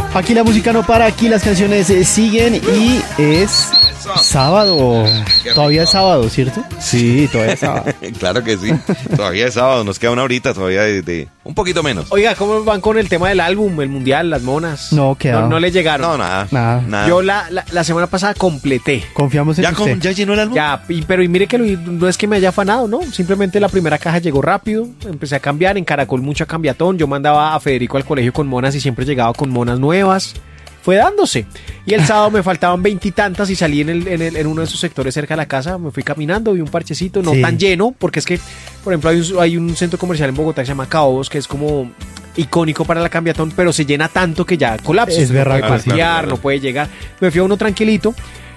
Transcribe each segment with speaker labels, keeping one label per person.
Speaker 1: Aquí la música no para, aquí las canciones siguen y es sábado. Todavía es sábado, ¿cierto? Sí, todavía es sábado.
Speaker 2: Claro que sí. Todavía es sábado, nos queda una horita todavía de un poquito menos.
Speaker 3: Oiga, ¿cómo van con el tema del álbum, el mundial, las monas?
Speaker 1: No, quedado.
Speaker 3: No le llegaron.
Speaker 2: No, nada.
Speaker 3: Yo la semana pasada completé.
Speaker 1: Confiamos en usted.
Speaker 2: ¿Ya llenó el álbum?
Speaker 3: Ya, pero mire que no es que me haya afanado, ¿no? Simplemente la primera caja llegó rápido, empecé a cambiar, en Caracol mucho cambiatón, yo mandaba a Federico al colegio con monas y siempre llegaba con monas nuevas. Fue dándose. Y el sábado me faltaban 20 y tantas y salí en uno de esos sectores cerca de la casa, me fui caminando, vi un parchecito, no tan lleno, porque es que, por ejemplo, hay un centro comercial en Bogotá que se llama Caobos, que es como icónico para la cambiatón, pero se llena tanto que ya colapsa.
Speaker 1: Es verdad.
Speaker 3: No puede parquear, no puede llegar. Me fui a uno tranquilito.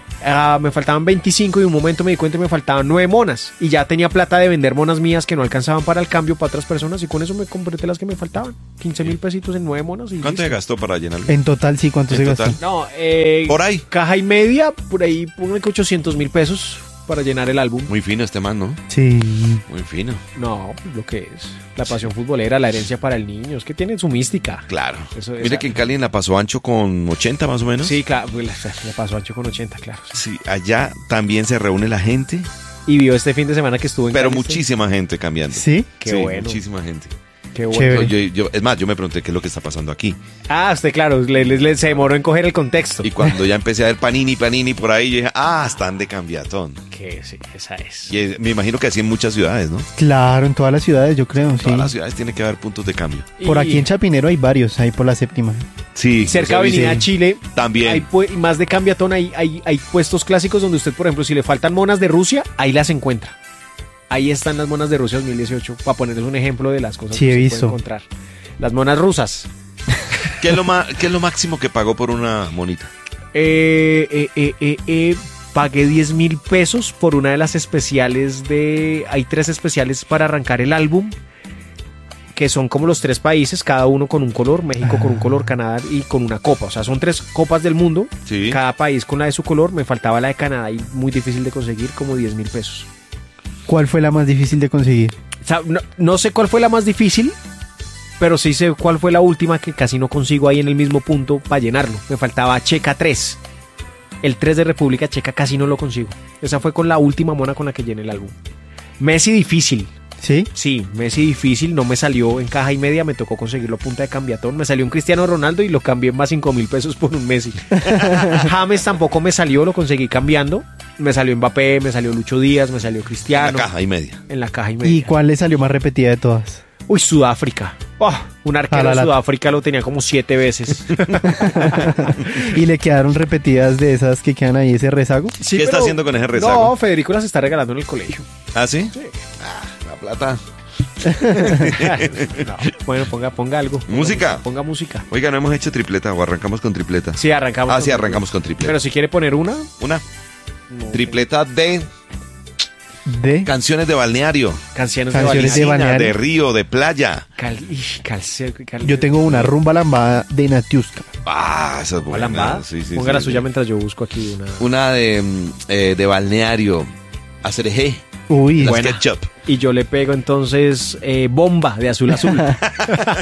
Speaker 3: Me faltaban 25 y un momento me di cuenta que me faltaban 9 monas y ya tenía plata de vender monas mías que no alcanzaban para el cambio para otras personas y con eso me compré las que me faltaban, 15.000 pesitos en 9 monas.
Speaker 2: ¿Cuánto se gastó para llenarlo?
Speaker 1: En total, sí, ¿cuánto se gastó?
Speaker 3: No,
Speaker 2: por ahí.
Speaker 3: Caja y media, por ahí ponle que 800.000 pesos para llenar el álbum.
Speaker 2: Muy fino este man, ¿no?
Speaker 1: Sí.
Speaker 2: Muy fino.
Speaker 3: No, pues lo que es la pasión futbolera, la herencia para el niño, es que tienen su mística.
Speaker 2: Claro. Mire que en Cali la pasó Ancho con 80 más o menos.
Speaker 3: Sí, claro, la pasó Ancho con 80, claro.
Speaker 2: Sí, allá también se reúne la gente.
Speaker 3: Y vio este fin de semana que estuvo en
Speaker 2: Pero
Speaker 3: Cali,
Speaker 2: muchísima gente cambiando.
Speaker 1: ¿Sí?
Speaker 3: Qué bueno.
Speaker 2: Muchísima gente.
Speaker 3: Qué bueno.
Speaker 2: Es más, yo me pregunté qué es lo que está pasando aquí.
Speaker 3: Usted, claro, se demoró en coger el contexto.
Speaker 2: Y cuando ya empecé a ver Panini por ahí, yo dije, están de cambiatón.
Speaker 3: Que sí, esa es.
Speaker 2: Y me imagino que así en muchas ciudades, ¿no?
Speaker 1: Claro, en todas las ciudades, yo creo,
Speaker 2: En
Speaker 1: sí.
Speaker 2: todas las ciudades tiene que haber puntos de cambio.
Speaker 1: Por aquí en Chapinero hay varios, ahí por la séptima.
Speaker 2: Sí.
Speaker 3: Cerca de Avenida Chile.
Speaker 2: También.
Speaker 3: Hay más de cambiatón, hay puestos clásicos donde usted, por ejemplo, si le faltan monas de Rusia, ahí las encuentra. Ahí están las monas de Rusia 2018, para ponerles un ejemplo de las cosas
Speaker 1: sí,
Speaker 3: que
Speaker 1: he
Speaker 3: se
Speaker 1: visto.
Speaker 3: puede encontrar. Las monas rusas.
Speaker 2: ¿Qué es lo máximo que pagó por una monita?
Speaker 3: Pagué 10.000 pesos por una de las especiales hay 3 especiales para arrancar el álbum, que son como los 3 países, cada uno con un color, México con un color, Canadá y con una copa. O sea, son 3 copas del mundo,
Speaker 2: sí.
Speaker 3: Cada país con la de su color. Me faltaba la de Canadá y muy difícil de conseguir, como 10.000 pesos.
Speaker 1: ¿Cuál fue la más difícil de conseguir?
Speaker 3: O sea, no sé cuál fue la más difícil, pero sí sé cuál fue la última que casi no consigo ahí en el mismo punto para llenarlo. Me faltaba Checa 3. El 3 de República Checa casi no lo consigo. Esa fue con la última mona con la que llené el álbum. Messi difícil.
Speaker 1: ¿Sí?
Speaker 3: Sí, Messi difícil, no me salió en caja y media, me tocó conseguirlo a punta de cambiatón. Me salió un Cristiano Ronaldo y lo cambié más 5.000 pesos por un Messi. James tampoco me salió, lo conseguí cambiando. Me salió Mbappé, me salió Lucho Díaz, me salió Cristiano.
Speaker 2: En la caja y media.
Speaker 3: En la caja y media.
Speaker 1: ¿Y cuál le salió más repetida de todas?
Speaker 3: Uy, Sudáfrica. Un arquero de Sudáfrica lo tenía como 7 veces.
Speaker 1: ¿Y le quedaron repetidas de esas que quedan ahí, ese rezago?
Speaker 3: Sí,
Speaker 2: ¿Qué está haciendo con ese rezago?
Speaker 3: No, Federico las está regalando en el colegio.
Speaker 2: ¿Ah, sí?
Speaker 3: Sí.
Speaker 2: La plata.
Speaker 3: No, bueno, ponga algo.
Speaker 2: ¿Música?
Speaker 3: Ponga música.
Speaker 2: Oiga, no hemos hecho tripleta o arrancamos con tripleta.
Speaker 3: Sí, arrancamos.
Speaker 2: Sí, arrancamos con tripleta.
Speaker 3: Pero si quiere poner una.
Speaker 2: Tripleta de
Speaker 1: ¿De?
Speaker 2: canciones de balneario.
Speaker 3: Canciones
Speaker 1: de
Speaker 2: Piscina,
Speaker 1: balneario.
Speaker 2: de río, de playa.
Speaker 1: Yo tengo una rumba lambada de Natiuska.
Speaker 2: Esa es buena.
Speaker 3: ¿Lambada?
Speaker 2: Sí,
Speaker 3: Ponga la suya mientras yo busco aquí una.
Speaker 2: Una de balneario. Acerejé.
Speaker 1: Uy,
Speaker 2: Las
Speaker 3: buena.
Speaker 2: Ketchup.
Speaker 3: Y yo le pego entonces Bomba de Azul Azul.